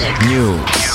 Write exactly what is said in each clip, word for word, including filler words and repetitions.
News.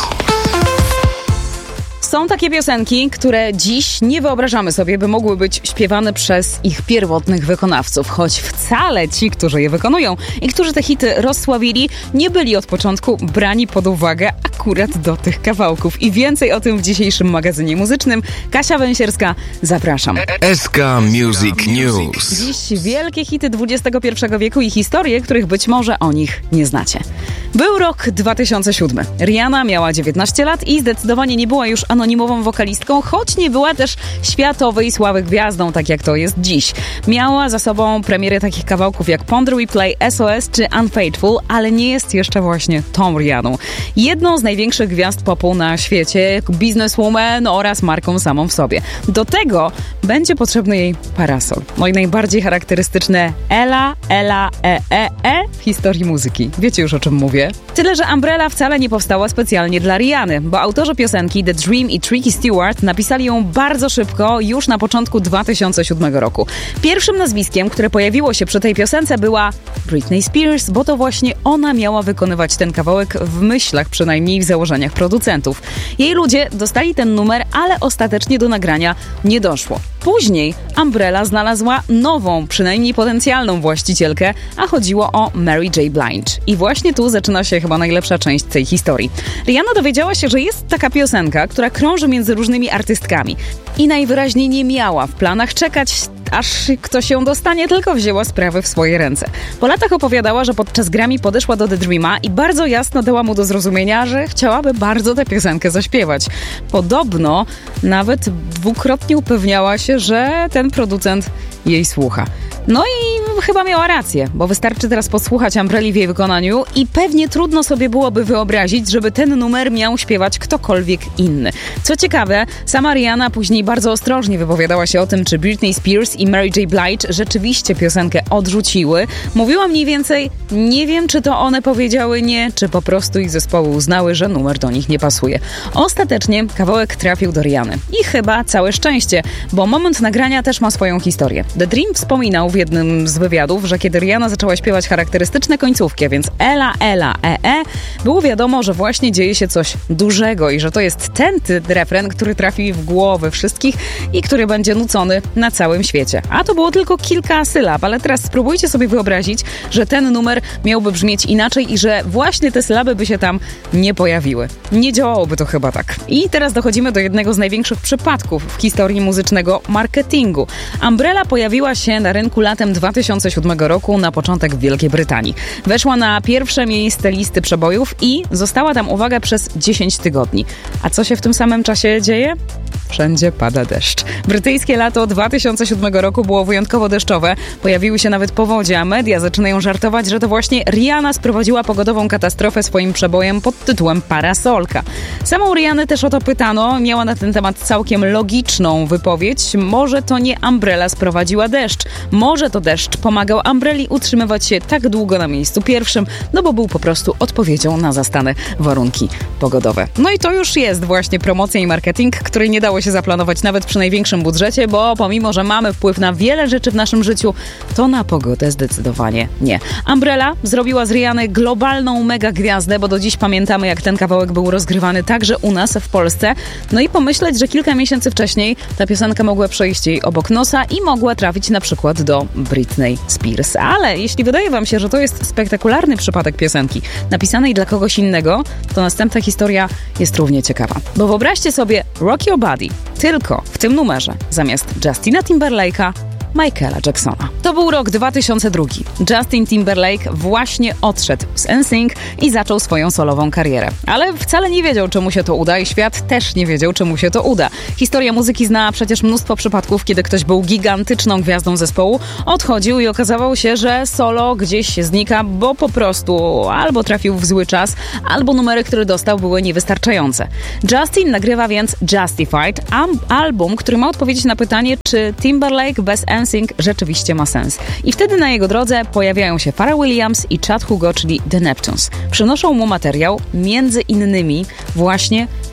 Są takie piosenki, które dziś nie wyobrażamy sobie, by mogły być śpiewane przez ich pierwotnych wykonawców, choć wcale ci, którzy je wykonują i którzy te hity rozsławili, nie byli od początku brani pod uwagę akurat do tych kawałków. I więcej o tym w dzisiejszym magazynie muzycznym. Kasia Węsierska, zapraszam. S K Music News. Dziś wielkie hity dwudziestego pierwszego wieku i historie, których być może o nich nie znacie. Był rok dwa tysiące siódmy. Rihanna miała dziewiętnaście lat i zdecydowanie nie była już anonimową wokalistką, choć nie była też światowej sławy gwiazdą, tak jak to jest dziś. Miała za sobą premiery takich kawałków jak Ponder Replay, S O S czy Unfaithful, ale nie jest jeszcze właśnie tą Rihanną. Jedną z największych gwiazd popu na świecie, bizneswoman oraz marką samą w sobie. Do tego będzie potrzebny jej parasol. No i najbardziej charakterystyczne Ela, Ela, E, E, E w historii muzyki. Wiecie już, o czym mówię? Tyle, że Umbrella wcale nie powstała specjalnie dla Rihanny, bo autorzy piosenki The Dream i Tricky Stewart napisali ją bardzo szybko, już na początku dwa tysiące siódmego roku. Pierwszym nazwiskiem, które pojawiło się przy tej piosence, była Britney Spears, bo to właśnie ona miała wykonywać ten kawałek w myślach, przynajmniej w założeniach producentów. Jej ludzie dostali ten numer, ale ostatecznie do nagrania nie doszło. Później Umbrella znalazła nową, przynajmniej potencjalną właścicielkę, a chodziło o Mary J. Blige. I właśnie tu zaczyna się chyba najlepsza część tej historii. Rihanna dowiedziała się, że jest taka piosenka, która krąży między różnymi artystkami. I najwyraźniej nie miała w planach czekać, aż ktoś ją dostanie, tylko wzięła sprawy w swoje ręce. Po latach opowiadała, że podczas Grammy podeszła do The Dreama i bardzo jasno dała mu do zrozumienia, że chciałaby bardzo tę piosenkę zaśpiewać. Podobno nawet dwukrotnie upewniała się, że ten producent jej słucha. No i chyba miała rację, bo wystarczy teraz posłuchać Umbrelli w jej wykonaniu i pewnie trudno sobie byłoby wyobrazić, żeby ten numer miał śpiewać ktokolwiek inny. Co ciekawe, sama Rihanna później bardzo ostrożnie wypowiadała się o tym, czy Britney Spears i Mary J. Blige rzeczywiście piosenkę odrzuciły. Mówiła mniej więcej, nie wiem, czy to one powiedziały nie, czy po prostu ich zespoły uznały, że numer do nich nie pasuje. Ostatecznie kawałek trafił do Rihanny. I chyba całe szczęście, bo moment nagrania też ma swoją historię. The Dream wspominał w jednym z wywiadów, że kiedy Rihanna zaczęła śpiewać charakterystyczne końcówki, a więc Ela, Ela, E, E, było wiadomo, że właśnie dzieje się coś dużego i że to jest ten refren, który trafi w głowy wszystkich i który będzie nucony na całym świecie. A to było tylko kilka sylab, ale teraz spróbujcie sobie wyobrazić, że ten numer miałby brzmieć inaczej i że właśnie te sylaby by się tam nie pojawiły. Nie działałoby to chyba tak. I teraz dochodzimy do jednego z największych przypadków w historii muzycznego marketingu. Umbrella pojawiła się na rynku latem dwa tysiące siódmego roku, na początek w Wielkiej Brytanii. Weszła na pierwsze miejsce listy przebojów i została tam, uwaga, przez dziesięć tygodni. A co się w tym samym czasie dzieje? Wszędzie pada deszcz. Brytyjskie lato dwa tysiące siódmego roku było wyjątkowo deszczowe. Pojawiły się nawet powodzie, a media zaczynają żartować, że to właśnie Rihanna sprowadziła pogodową katastrofę swoim przebojem pod tytułem Parasolka. Samą Rihannę też o to pytano. Miała na ten temat całkiem logiczną wypowiedź. Może to nie Umbrella sprowadziła deszcz. Może to deszcz pomagał Umbrelli utrzymywać się tak długo na miejscu pierwszym, no bo był po prostu odpowiedzią na zastane warunki pogodowe. No i to już jest właśnie promocja i marketing, której nie dało się zaplanować nawet przy największym budżecie, bo pomimo, że mamy wpływ na wiele rzeczy w naszym życiu, to na pogodę zdecydowanie nie. Umbrella zrobiła z Rihanny globalną mega gwiazdę, bo do dziś pamiętamy, jak ten kawałek był rozgrywany także u nas w Polsce. No i pomyśleć, że kilka miesięcy wcześniej ta piosenka mogła przejść jej obok nosa i mogła trafić na przykład do Britney Spears. Ale jeśli wydaje wam się, że to jest spektakularny przypadek piosenki napisanej dla kogoś innego, to następna historia jest równie ciekawa. Bo wyobraźcie sobie Rock Your Body tylko w tym numerze zamiast Justina Timberlake'a Michaela Jacksona. To był rok dwa tysiące drugi. Justin Timberlake właśnie odszedł z N Sync i zaczął swoją solową karierę. Ale wcale nie wiedział, czy mu się to uda i świat też nie wiedział, czy mu się to uda. Historia muzyki zna przecież mnóstwo przypadków, kiedy ktoś był gigantyczną gwiazdą zespołu, odchodził i okazało się, że solo gdzieś znika, bo po prostu albo trafił w zły czas, albo numery, które dostał, były niewystarczające. Justin nagrywa więc Justified, album, który ma odpowiedzieć na pytanie, czy Timberlake bez N Sync rzeczywiście ma sens. I wtedy na jego drodze pojawiają się Pharrell Williams i Chad Hugo, czyli The Neptunes. Przynoszą mu materiał, między innymi właśnie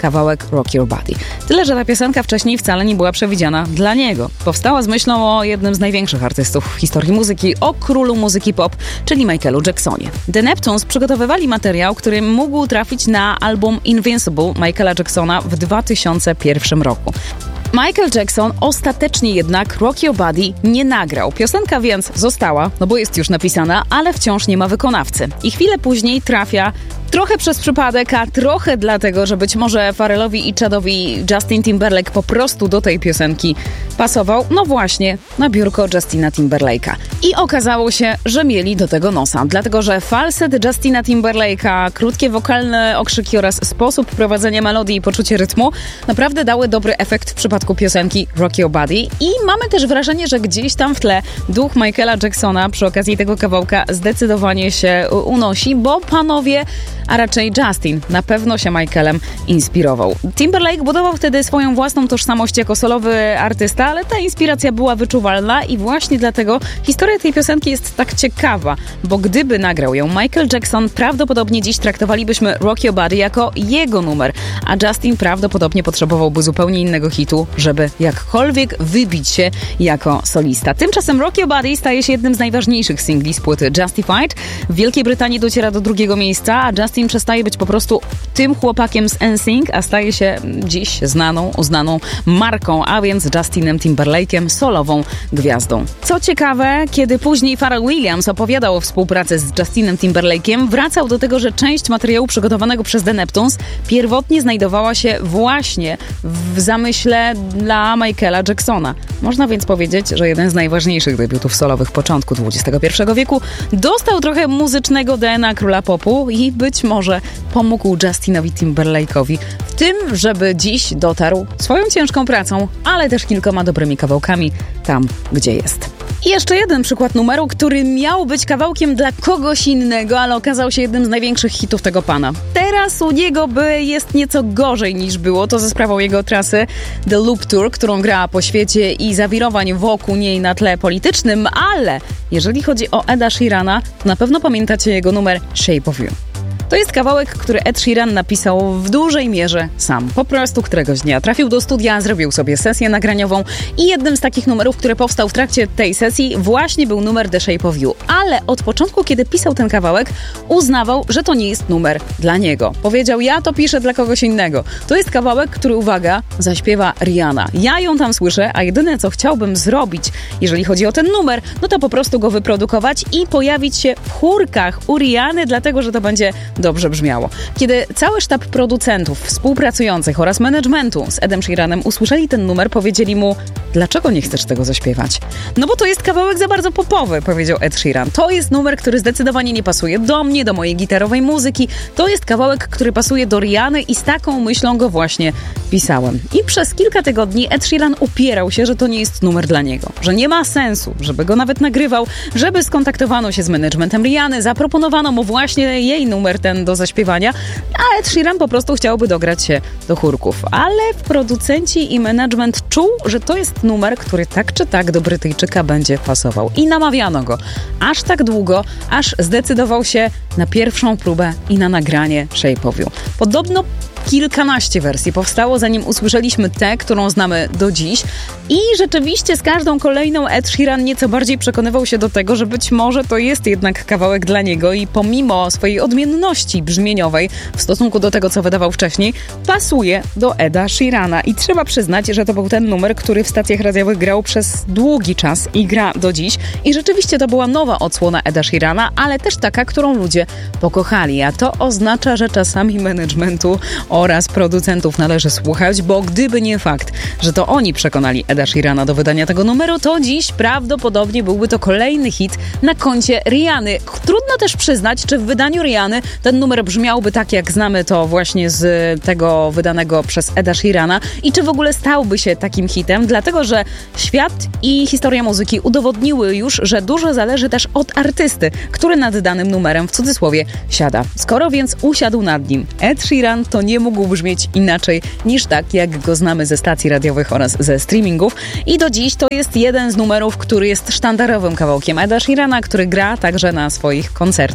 kawałek Rock Your Body. Tyle, że ta piosenka wcześniej wcale nie była przewidziana dla niego. Powstała z myślą o jednym z największych artystów w historii muzyki, o królu muzyki pop, czyli Michaelu Jacksonie. The Neptunes przygotowywali materiał, który mógł trafić na album Invincible Michaela Jacksona w dwa tysiące pierwszym roku. Michael Jackson ostatecznie jednak Rock Your Body nie nagrał. Piosenka więc została, no bo jest już napisana, ale wciąż nie ma wykonawcy. I chwilę później trafia trochę przez przypadek, a trochę dlatego, że być może Pharrellowi i Chadowi Justin Timberlake po prostu do tej piosenki pasował, no właśnie, na biurko Justina Timberlake'a. I okazało się, że mieli do tego nosa, dlatego że falset Justina Timberlake'a, krótkie wokalne okrzyki oraz sposób prowadzenia melodii i poczucie rytmu naprawdę dały dobry efekt w przypadku piosenki Rock Your Body. I mamy też wrażenie, że gdzieś tam w tle duch Michaela Jacksona przy okazji tego kawałka zdecydowanie się unosi, bo panowie, a raczej Justin, na pewno się Michaelem inspirował. Timberlake budował wtedy swoją własną tożsamość jako solowy artysta, ale ta inspiracja była wyczuwalna i właśnie dlatego historia tej piosenki jest tak ciekawa, bo gdyby nagrał ją Michael Jackson, prawdopodobnie dziś traktowalibyśmy Rock Your Body jako jego numer, a Justin prawdopodobnie potrzebowałby zupełnie innego hitu, żeby jakkolwiek wybić się jako solista. Tymczasem Rock Your Body staje się jednym z najważniejszych singli z płyty Justified. W Wielkiej Brytanii dociera do drugiego miejsca, a Justin przestaje być po prostu tym chłopakiem z N Sync, a staje się dziś znaną, uznaną marką, a więc Justinem Timberlake'em, solową gwiazdą. Co ciekawe, kiedy później Pharrell Williams opowiadał o współpracy z Justinem Timberlake'em, wracał do tego, że część materiału przygotowanego przez The Neptunes pierwotnie znajdowała się właśnie w zamyśle dla Michaela Jacksona. Można więc powiedzieć, że jeden z najważniejszych debiutów solowych początku dwudziestego pierwszego wieku dostał trochę muzycznego D N A króla popu i być może pomógł Justinowi Timberlake'owi w tym, żeby dziś dotarł swoją ciężką pracą, ale też kilkoma dobrymi kawałkami tam, gdzie jest. I jeszcze jeden przykład numeru, który miał być kawałkiem dla kogoś innego, ale okazał się jednym z największych hitów tego pana. Teraz u niego by jest nieco gorzej niż było, to ze sprawą jego trasy The Loop Tour, którą gra po świecie i zawirowań wokół niej na tle politycznym, ale jeżeli chodzi o Eda Sheerana, to na pewno pamiętacie jego numer Shape of You. To jest kawałek, który Ed Sheeran napisał w dużej mierze sam. Po prostu któregoś dnia trafił do studia, zrobił sobie sesję nagraniową i jednym z takich numerów, który powstał w trakcie tej sesji, właśnie był numer The Shape of You. Ale od początku, kiedy pisał ten kawałek, uznawał, że to nie jest numer dla niego. Powiedział, ja to piszę dla kogoś innego. To jest kawałek, który, uwaga, zaśpiewa Rihanna. Ja ją tam słyszę, a jedyne, co chciałbym zrobić, jeżeli chodzi o ten numer, no to po prostu go wyprodukować i pojawić się w chórkach u Rihanny, dlatego, że to będzie dobrze brzmiało. Kiedy cały sztab producentów, współpracujących oraz managementu z Edem Sheeranem usłyszeli ten numer, powiedzieli mu, dlaczego nie chcesz tego zaśpiewać? No bo to jest kawałek za bardzo popowy, powiedział Ed Sheeran. To jest numer, który zdecydowanie nie pasuje do mnie, do mojej gitarowej muzyki. To jest kawałek, który pasuje do Rihanny i z taką myślą go właśnie pisałem. I przez kilka tygodni Ed Sheeran upierał się, że to nie jest numer dla niego, że nie ma sensu, żeby go nawet nagrywał, żeby skontaktowano się z managementem Rihanny, zaproponowano mu właśnie jej numer ten do zaśpiewania, a Ed Sheeran po prostu chciałby dograć się do chórków. Ale producenci i management czuł, że to jest numer, który tak czy tak do Brytyjczyka będzie pasował. I namawiano go aż tak długo, aż zdecydował się na pierwszą próbę i na nagranie Shape of You. Podobno kilkanaście wersji powstało, zanim usłyszeliśmy tę, którą znamy do dziś. I rzeczywiście z każdą kolejną Ed Sheeran nieco bardziej przekonywał się do tego, że być może to jest jednak kawałek dla niego i pomimo swojej odmienności brzmieniowej w stosunku do tego, co wydawał wcześniej, pasuje do Eda Sheerana. I trzeba przyznać, że to był ten numer, który w stacjach radiowych grał przez długi czas i gra do dziś. I rzeczywiście to była nowa odsłona Eda Sheerana, ale też taka, którą ludzie pokochali. A to oznacza, że czasami managementu oraz producentów należy słuchać, bo gdyby nie fakt, że to oni przekonali Eda Sheerana do wydania tego numeru, to dziś prawdopodobnie byłby to kolejny hit na koncie Rihanny. Trudno też przyznać, czy w wydaniu Rihanny ten numer brzmiałby tak, jak znamy to właśnie z tego wydanego przez Eda Sheerana i czy w ogóle stałby się takim hitem, dlatego że świat i historia muzyki udowodniły już, że dużo zależy też od artysty, który nad danym numerem w cudzysłowie siada. Skoro więc usiadł nad nim Ed Sheeran, to nie mógł brzmieć inaczej niż tak, jak go znamy ze stacji radiowych oraz ze streamingów. I do dziś to jest jeden z numerów, który jest sztandarowym kawałkiem Eda Sheerana, który gra także na swoich koncertach.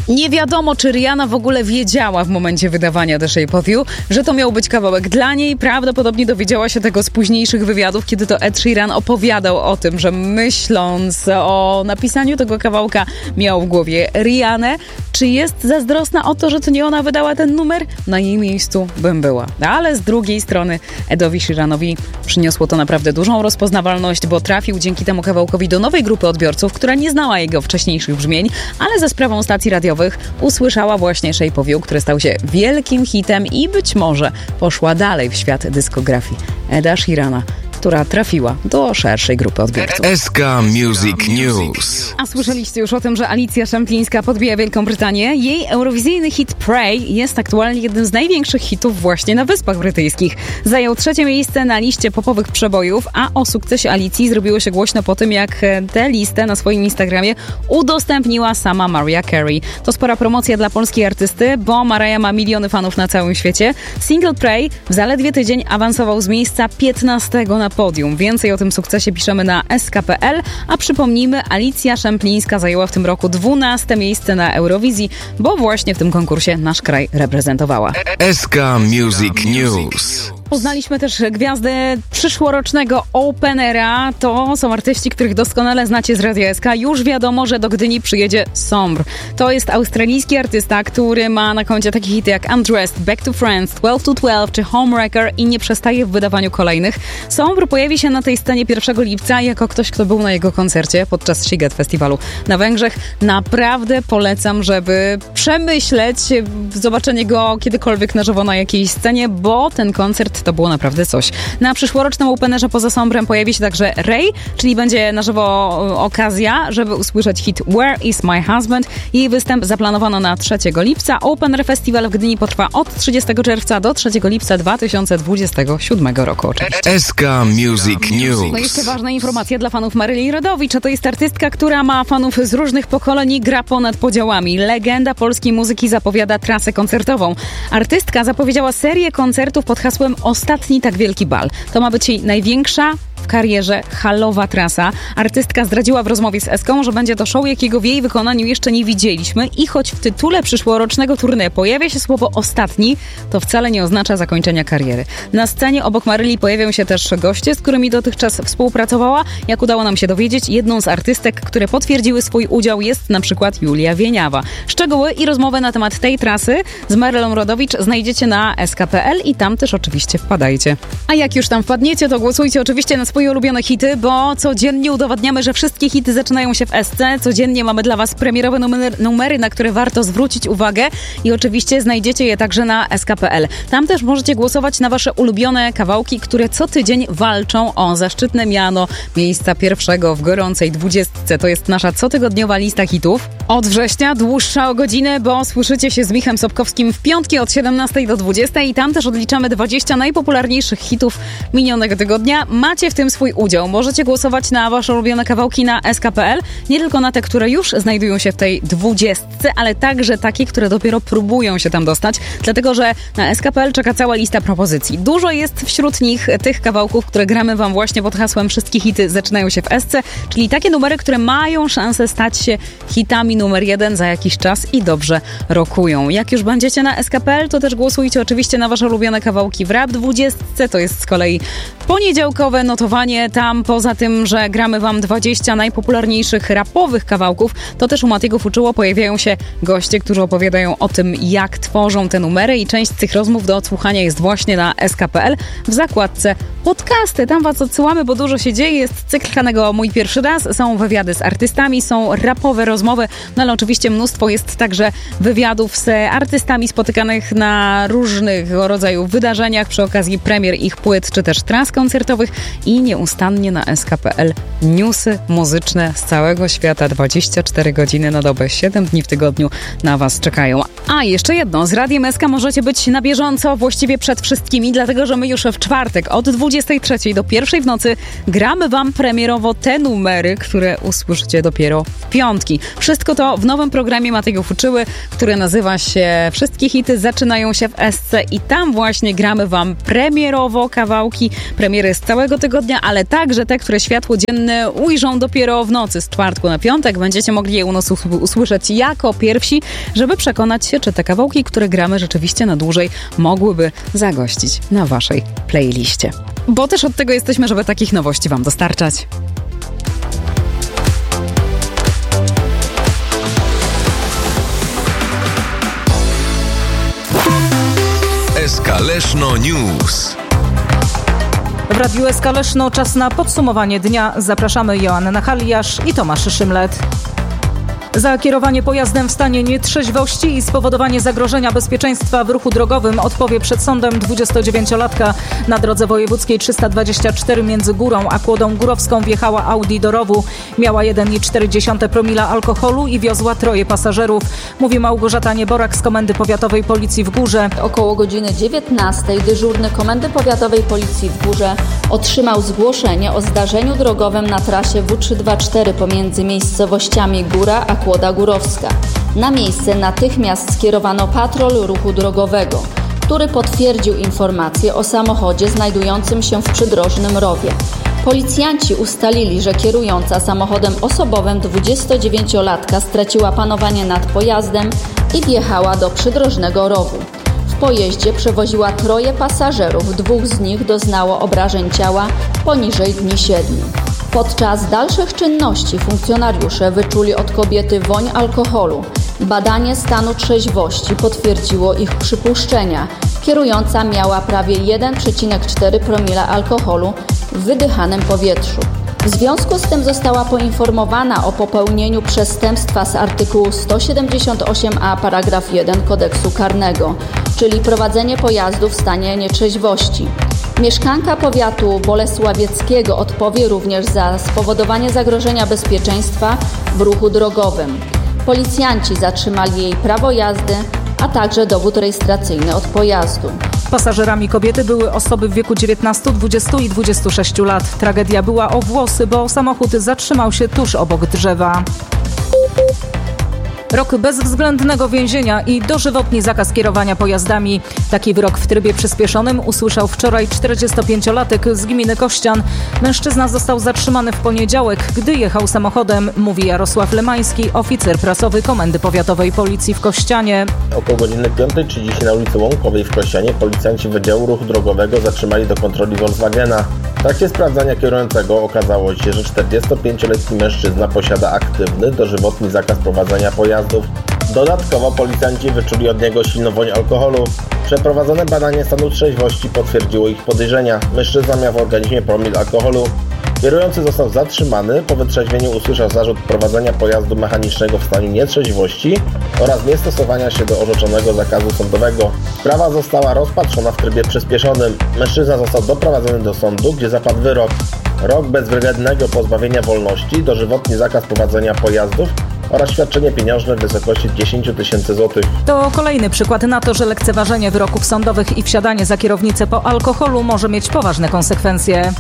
Nie wiadomo, czy Rihanna w ogóle wiedziała w momencie wydawania The Shape of You, że to miał być kawałek dla niej. Prawdopodobnie dowiedziała się tego z późniejszych wywiadów, kiedy to Ed Sheeran opowiadał o tym, że myśląc o napisaniu tego kawałka miał w głowie Rihannę. Czy jest zazdrosna o to, że to nie ona wydała ten numer? Na jej miejscu bym była. Ale z drugiej strony Edowi Sheeranowi przyniosło to naprawdę dużą rozpoznawalność, bo trafił dzięki temu kawałkowi do nowej grupy odbiorców, która nie znała jego wcześniejszych brzmień, ale za sprawą stacji radiowych usłyszała właśnie Shape of You, który stał się wielkim hitem i być może poszła dalej w świat dyskografii Eda Sheerana, która trafiła do szerszej grupy odbiorców. S K Music News. A słyszeliście już o tym, że Alicja Szemplińska podbija Wielką Brytanię? Jej eurowizyjny hit Pray jest aktualnie jednym z największych hitów właśnie na Wyspach Brytyjskich. Zajął trzecie miejsce na liście popowych przebojów, a o sukcesie Alicji zrobiło się głośno po tym, jak tę listę na swoim Instagramie udostępniła sama Mariah Carey. To spora promocja dla polskiej artysty, bo Mariah ma miliony fanów na całym świecie. Single Pray w zaledwie tydzień awansował z miejsca piętnastego na podium. Więcej o tym sukcesie piszemy na S K kropka P L, a przypomnijmy, Alicja Szemplińska zajęła w tym roku dwunaste miejsce na Eurowizji, bo właśnie w tym konkursie nasz kraj reprezentowała. S K Music News. Poznaliśmy też gwiazdę przyszłorocznego Openera. To są artyści, których doskonale znacie z Radia S K. Już wiadomo, że do Gdyni przyjedzie Sombr. To jest australijski artysta, który ma na koncie takie hity jak Undressed, Back to Friends, twelve to twelve czy Homewrecker i nie przestaje w wydawaniu kolejnych. Sombr pojawi się na tej scenie pierwszego lipca jako ktoś, kto był na jego koncercie podczas Sziget Festiwalu na Węgrzech. Naprawdę polecam, żeby przemyśleć zobaczenie go kiedykolwiek na żywo na jakiejś scenie, bo ten koncert to było naprawdę coś. Na przyszłorocznym Openerze poza Sombrem pojawi się także Ray, czyli będzie na żywo okazja, żeby usłyszeć hit Where is my husband? Jej występ zaplanowano na trzeciego lipca. Opener Festival w Gdyni potrwa od trzydziestego czerwca do trzeciego lipca dwa tysiące dwudziestego siódmego roku. Oczywiście. S K Music News. No i jeszcze ważna informacja dla fanów Maryli Rodowicz, a to jest artystka, która ma fanów z różnych pokoleń i gra ponad podziałami. Legenda polskiej muzyki zapowiada trasę koncertową. Artystka zapowiedziała serię koncertów pod hasłem Ostatni tak wielki bal. To ma być jej największa w karierze halowa trasa. Artystka zdradziła w rozmowie z Eską, że będzie to show, jakiego w jej wykonaniu jeszcze nie widzieliśmy i choć w tytule przyszłorocznego tournée pojawia się słowo ostatni, to wcale nie oznacza zakończenia kariery. Na scenie obok Maryli pojawią się też goście, z którymi dotychczas współpracowała. Jak udało nam się dowiedzieć, jedną z artystek, które potwierdziły swój udział, jest na przykład Julia Wieniawa. Szczegóły i rozmowę na temat tej trasy z Marylą Rodowicz znajdziecie na S K kropka P L i tam też oczywiście wpadajcie. A jak już tam wpadniecie, to głosujcie oczywiście na swoje ulubione hity, bo codziennie udowadniamy, że wszystkie hity zaczynają się w S C. Codziennie mamy dla was premierowe numery, numery, na które warto zwrócić uwagę i oczywiście znajdziecie je także na S K kropka P L. Tam też możecie głosować na wasze ulubione kawałki, które co tydzień walczą o zaszczytne miano miejsca pierwszego w gorącej dwudziestce. To jest nasza cotygodniowa lista hitów. Od września dłuższa o godzinę, bo słyszycie się z Michem Sobkowskim w piątki od siedemnastej do dwudziestej i tam też odliczamy dwadzieścia najpopularniejszych hitów minionego tygodnia. Macie w tym swój udział. Możecie głosować na wasze ulubione kawałki na S K kropka P L, nie tylko na te, które już znajdują się w tej dwudziestce, ale także takie, które dopiero próbują się tam dostać, dlatego że na S K kropka P L czeka cała lista propozycji. Dużo jest wśród nich tych kawałków, które gramy wam właśnie pod hasłem wszystkie hity zaczynają się w S C, czyli takie numery, które mają szansę stać się hitami numer jeden za jakiś czas i dobrze rokują. Jak już będziecie na S K kropka P L, to też głosujcie oczywiście na wasze ulubione kawałki w Rap dwudziestce, to jest z kolei poniedziałkowe notowanie. Tam poza tym, że gramy wam dwadzieścia najpopularniejszych rapowych kawałków, to też u Matiego Fuczuło pojawiają się goście, którzy opowiadają o tym, jak tworzą te numery i część z tych rozmów do odsłuchania jest właśnie na S K kropka P L w zakładce podcasty. Tam was odsyłamy, bo dużo się dzieje. Jest cykl Hanego Mój Pierwszy Raz, są wywiady z artystami, są rapowe rozmowy, no ale oczywiście mnóstwo jest także wywiadów z artystami spotykanych na różnych rodzaju wydarzeniach przy okazji premier ich płyt, czy też tras koncertowych i nieustannie na S K kropka P L newsy muzyczne z całego świata, dwadzieścia cztery godziny na dobę, siedem dni w tygodniu na was czekają. A jeszcze jedno, z Radiem S K możecie być na bieżąco, właściwie przed wszystkimi, dlatego że my już w czwartek od dwudziestej trzeciej do pierwszej w nocy gramy wam premierowo te numery, które usłyszycie dopiero w piątki. Wszystko Wszystko to w nowym programie Mateja Fuczyły, który nazywa się Wszystkie hity zaczynają się w S C i tam właśnie gramy wam premierowo kawałki, premiery z całego tygodnia, ale także te, które światło dzienne ujrzą dopiero w nocy z czwartku na piątek. Będziecie mogli je u nas usłyszeć jako pierwsi, żeby przekonać się, czy te kawałki, które gramy rzeczywiście na dłużej, mogłyby zagościć na waszej playliście. Bo też od tego jesteśmy, żeby takich nowości wam dostarczać. S K Leszno News. W Radiu S K Leszno czas na podsumowanie dnia. Zapraszamy Joanna Haliasz i Tomasz Szymlet. Za kierowanie pojazdem w stanie nietrzeźwości i spowodowanie zagrożenia bezpieczeństwa w ruchu drogowym odpowie przed sądem dwudziestodziewięciolatka. Na drodze wojewódzkiej trzysta dwadzieścia cztery między Górą a Kłodą Górowską wjechała Audi do rowu. Miała jeden przecinek cztery promila alkoholu i wiozła troje pasażerów. Mówi Małgorzata Nieborak z Komendy Powiatowej Policji w Górze. Około godziny dziewiętnastej dyżurny Komendy Powiatowej Policji w Górze otrzymał zgłoszenie o zdarzeniu drogowym na trasie W trzysta dwadzieścia cztery pomiędzy miejscowościami Góra a Kłoda Górowska. Na miejsce natychmiast skierowano patrol ruchu drogowego, który potwierdził informację o samochodzie znajdującym się w przydrożnym rowie. Policjanci ustalili, że kierująca samochodem osobowym dwudziestodziewięciolatka straciła panowanie nad pojazdem i wjechała do przydrożnego rowu. W pojeździe przewoziła troje pasażerów, dwóch z nich doznało obrażeń ciała poniżej dni siedmiu. Podczas dalszych czynności funkcjonariusze wyczuli od kobiety woń alkoholu. Badanie stanu trzeźwości potwierdziło ich przypuszczenia. Kierująca miała prawie jeden przecinek cztery promila alkoholu w wydychanym powietrzu. W związku z tym została poinformowana o popełnieniu przestępstwa z artykułu sto siedemdziesiąt osiem a paragraf jeden Kodeksu Karnego, czyli prowadzenie pojazdu w stanie nietrzeźwości. Mieszkanka powiatu bolesławieckiego odpowie również za spowodowanie zagrożenia bezpieczeństwa w ruchu drogowym. Policjanci zatrzymali jej prawo jazdy, a także dowód rejestracyjny od pojazdu. Pasażerami kobiety były osoby w wieku dziewiętnastu, dwudziestu i dwudziestu sześciu lat. Tragedia była o włosy, bo samochód zatrzymał się tuż obok drzewa. Rok bezwzględnego więzienia i dożywotni zakaz kierowania pojazdami. Taki wyrok w trybie przyspieszonym usłyszał wczoraj czterdziestopięciolatek z gminy Kościan. Mężczyzna został zatrzymany w poniedziałek, gdy jechał samochodem, mówi Jarosław Lemański, oficer prasowy Komendy Powiatowej Policji w Kościanie. Około godziny piątej trzydzieści na ulicy Łąkowej w Kościanie policjanci Wydziału Ruchu Drogowego zatrzymali do kontroli Volkswagena. W trakcie sprawdzania kierującego okazało się, że czterdziestopięcioletni mężczyzna posiada aktywny, dożywotni zakaz prowadzenia pojazdów. Dodatkowo policjanci wyczuli od niego silną woń alkoholu. Przeprowadzone badanie stanu trzeźwości potwierdziło ich podejrzenia. Mężczyzna miał w organizmie promil alkoholu. Kierujący został zatrzymany. Po wytrzeźwieniu usłyszał zarzut prowadzenia pojazdu mechanicznego w stanie nietrzeźwości oraz niestosowania się do orzeczonego zakazu sądowego. Sprawa została rozpatrzona w trybie przyspieszonym. Mężczyzna został doprowadzony do sądu, gdzie zapadł wyrok. Rok bezwzględnego pozbawienia wolności, dożywotni zakaz prowadzenia pojazdów oraz świadczenie pieniężne w wysokości dziesięć tysięcy złotych. To kolejny przykład na to, że lekceważenie wyroków sądowych i wsiadanie za kierownicę po alkoholu może mieć poważne konsekwencje.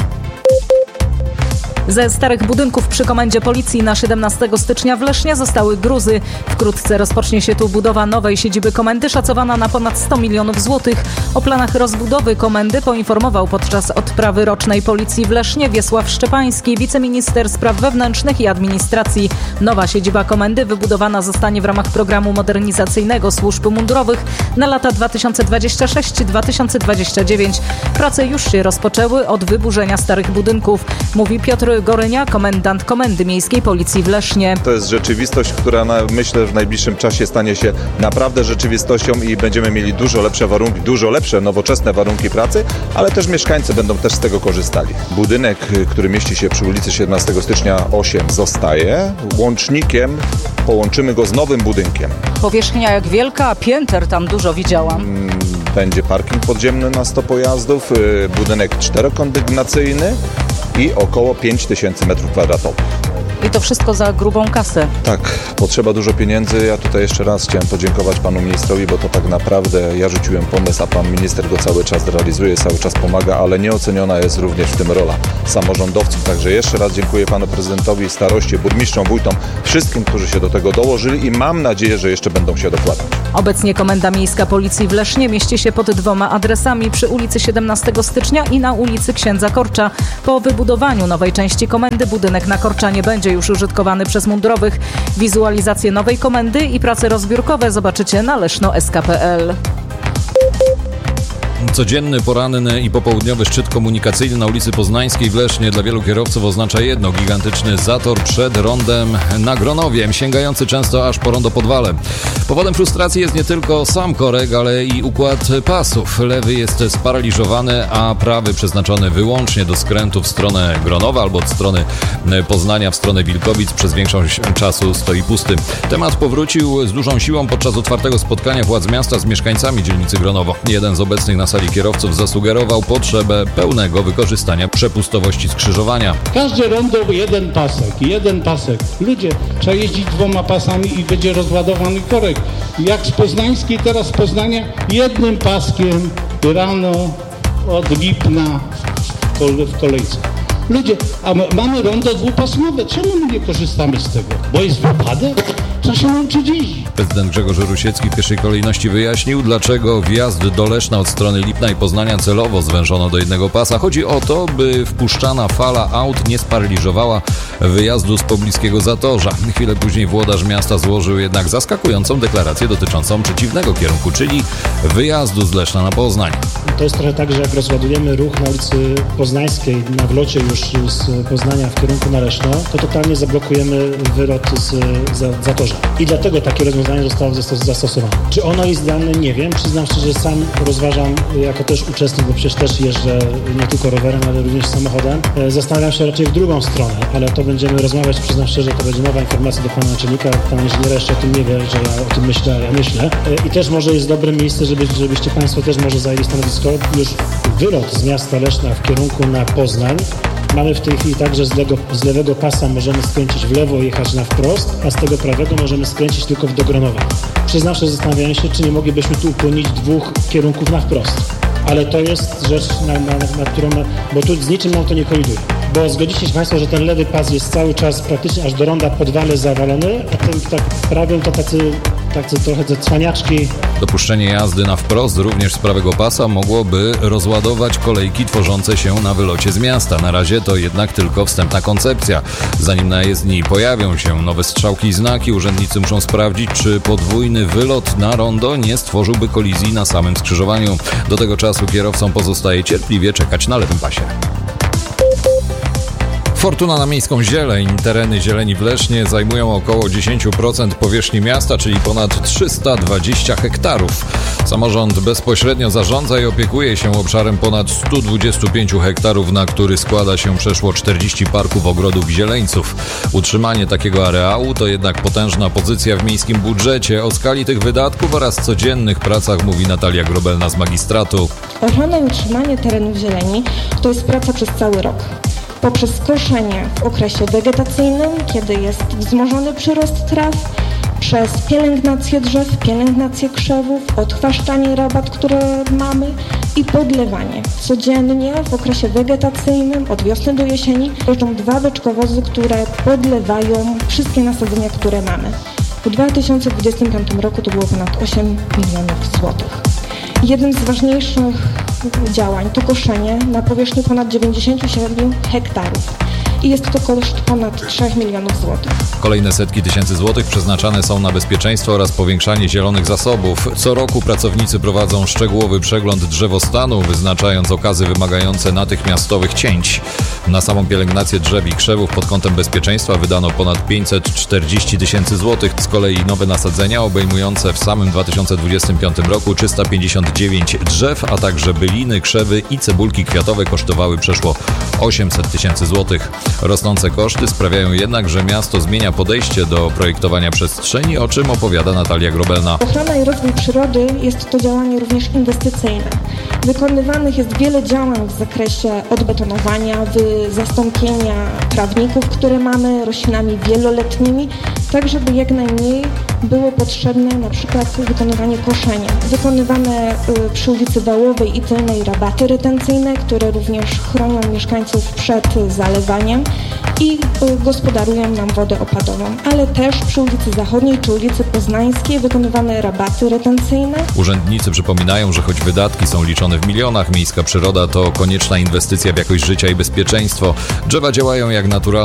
Ze starych budynków przy Komendzie Policji na siedemnastego stycznia w Lesznie zostały gruzy. Wkrótce rozpocznie się tu budowa nowej siedziby komendy szacowana na ponad sto milionów złotych. O planach rozbudowy komendy poinformował podczas odprawy rocznej Policji w Lesznie Wiesław Szczepański, wiceminister spraw wewnętrznych i administracji. Nowa siedziba komendy wybudowana zostanie w ramach programu modernizacyjnego służb mundurowych na lata dwa tysiące dwudziesty szósty do dwa tysiące dwudziestego dziewiątego. Prace już się rozpoczęły od wyburzenia starych budynków, mówi Piotr Gorynia, komendant Komendy Miejskiej Policji w Lesznie. To jest rzeczywistość, która na, myślę, że w najbliższym czasie stanie się naprawdę rzeczywistością i będziemy mieli dużo lepsze warunki, dużo lepsze, nowoczesne warunki pracy, ale też mieszkańcy będą też z tego korzystali. Budynek, który mieści się przy ulicy siedemnastego stycznia osiem, zostaje. Łącznikiem połączymy go z nowym budynkiem. Powierzchnia jak wielka, pięter tam dużo widziałam. Będzie parking podziemny na sto pojazdów, budynek czterokondygnacyjny i około pięć tysięcy metrów kwadratowych. I to wszystko za grubą kasę. Tak, potrzeba dużo pieniędzy. Ja tutaj jeszcze raz chciałem podziękować panu ministrowi, bo to tak naprawdę ja rzuciłem pomysł, a pan minister go cały czas realizuje, cały czas pomaga, ale nieoceniona jest również w tym rola samorządowców. Także jeszcze raz dziękuję panu prezydentowi, staroście, burmistrzom, wójtom, wszystkim, którzy się do tego dołożyli i mam nadzieję, że jeszcze będą się dokładać. Obecnie Komenda Miejska Policji w Lesznie mieści się pod dwoma adresami przy ulicy siedemnastego stycznia i na ulicy Księdza Korcza. Po wybudowaniu nowej części komendy budynek na Korcza nie będzie już użytkowany przez mundurowych. Wizualizację nowej komendy i prace rozbiórkowe zobaczycie na leszno kropka es ka kropka pe el. Codzienny, poranny i popołudniowy szczyt komunikacyjny na ulicy Poznańskiej w Lesznie dla wielu kierowców oznacza jedno: gigantyczny zator przed rondem na Gronowie, sięgający często aż po rondo Podwale. Powodem frustracji jest nie tylko sam korek, ale i układ pasów. Lewy jest sparaliżowany, a prawy przeznaczony wyłącznie do skrętu w stronę Gronowa albo od strony Poznania w stronę Wilkowic przez większość czasu stoi pusty. Temat powrócił z dużą siłą podczas otwartego spotkania władz miasta z mieszkańcami dzielnicy Gronowo. Jeden z obecnych na sali kierowców zasugerował potrzebę pełnego wykorzystania przepustowości skrzyżowania. Każde rondo jeden pasek, jeden pasek. Ludzie, trzeba jeździć dwoma pasami i będzie rozładowany korek. Jak z Poznańskiej, teraz z Poznania, jednym paskiem rano od Lipna w kolejce. Ludzie, a mamy rondo dwupasmowe, czemu my nie korzystamy z tego? Bo jest wypadek? Co się nam dziś? Prezydent Grzegorz Rusiecki w pierwszej kolejności wyjaśnił, dlaczego wjazd do Leszna od strony Lipna i Poznania celowo zwężono do jednego pasa. Chodzi o to, by wpuszczana fala aut nie sparaliżowała wyjazdu z pobliskiego zatorza. Chwilę później włodarz miasta złożył jednak zaskakującą deklarację dotyczącą przeciwnego kierunku, czyli wyjazdu z Leszna na Poznań. To jest trochę tak, że jak rozładujemy ruch na ulicy Poznańskiej na wlocie już z Poznania w kierunku na Leszno, to totalnie zablokujemy wylot z zatorza. I dlatego takie rozwiązanie zostało zastosowane. Czy ono jest idealne? Nie wiem. Przyznam szczerze, że sam rozważam jako też uczestnik, bo przecież też jeżdżę nie tylko rowerem, ale również samochodem. Zastanawiam się raczej w drugą stronę, ale to będziemy rozmawiać. Przyznam szczerze, to będzie nowa informacja do pana naczelnika. Pan inżyniera jeszcze o tym nie wie, że ja o tym myślę, ale ja myślę. I też może jest dobre miejsce, żeby, żebyście państwo też może zajęli stanowisko. Już wylot z miasta Leszna w kierunku na Poznań mamy w tej chwili tak, że z, lego, z lewego pasa możemy skręcić w lewo i jechać na wprost, a z tego prawego możemy skręcić tylko do Gronowa. Przyznam, że zastanawiam się, czy nie moglibyśmy tu upłynnić dwóch kierunków na wprost. Ale to jest rzecz, na, na, na którą, bo tu z niczym nam to nie koliduje. Bo zgodzicie się państwo, że ten lewy pas jest cały czas praktycznie aż do ronda Podwale zawalony, a tym tak prawym to tacy, tacy trochę te cwaniaczki. Dopuszczenie jazdy na wprost również z prawego pasa mogłoby rozładować kolejki tworzące się na wylocie z miasta. Na razie to jednak tylko wstępna koncepcja. Zanim na jezdni pojawią się nowe strzałki i znaki, urzędnicy muszą sprawdzić, czy podwójny wylot na rondo nie stworzyłby kolizji na samym skrzyżowaniu. Do tego czasu kierowcom pozostaje cierpliwie czekać na lewym pasie. Fortuna na miejską zieleń. Tereny zieleni w Lesznie zajmują około dziesięć procent powierzchni miasta, czyli ponad trzysta dwadzieścia hektarów. Samorząd bezpośrednio zarządza i opiekuje się obszarem ponad sto dwadzieścia pięć hektarów, na który składa się przeszło czterdzieści parków, ogrodów i zieleńców. Utrzymanie takiego areału to jednak potężna pozycja w miejskim budżecie. O skali tych wydatków oraz codziennych pracach mówi Natalia Grobelna z magistratu. Ochrona i utrzymanie terenów zieleni to jest praca przez cały rok. Poprzez koszenie w okresie wegetacyjnym, kiedy jest wzmożony przyrost traw, przez pielęgnację drzew, pielęgnację krzewów, odchwaszczanie rabat, które mamy i podlewanie. Codziennie w okresie wegetacyjnym od wiosny do jesieni jeżdżą dwa beczkowozy, które podlewają wszystkie nasadzenia, które mamy. W dwa tysiące dwudziestym piątym roku to było ponad osiem milionów złotych. Jednym z ważniejszych działań to koszenie na powierzchni ponad dziewięćdziesiąt siedem hektarów i jest to koszt ponad trzy milionów złotych. Kolejne setki tysięcy złotych przeznaczane są na bezpieczeństwo oraz powiększanie zielonych zasobów. Co roku pracownicy prowadzą szczegółowy przegląd drzewostanu, wyznaczając okazy wymagające natychmiastowych cięć. Na samą pielęgnację drzew i krzewów pod kątem bezpieczeństwa wydano ponad pięćset czterdzieści tysięcy złotych. Z kolei nowe nasadzenia obejmujące w samym dwa tysiące dwudziestym piątym roku trzysta pięćdziesiąt dziewięć drzew, a także byliny, krzewy i cebulki kwiatowe kosztowały przeszło osiemset tysięcy złotych. Rosnące koszty sprawiają jednak, że miasto zmienia podejście do projektowania przestrzeni, o czym opowiada Natalia Grobelna. Ochrona i rozwój przyrody jest to działanie również inwestycyjne. Wykonywanych jest wiele działań w zakresie odbetonowania, zastąpienia trawników, które mamy, roślinami wieloletnimi, tak żeby jak najmniej było potrzebne na przykład wykonywanie koszenia. Wykonywane y, przy ulicy Wałowej i Tylnej rabaty retencyjne, które również chronią mieszkańców przed zalewaniem i y, gospodarują nam wodę opadową, ale też przy ulicy Zachodniej czy ulicy Poznańskiej wykonywane rabaty retencyjne. Urzędnicy przypominają, że choć wydatki są liczone w milionach, miejska przyroda to konieczna inwestycja w jakość życia i bezpieczeństwo. Drzewa działają jak naturalne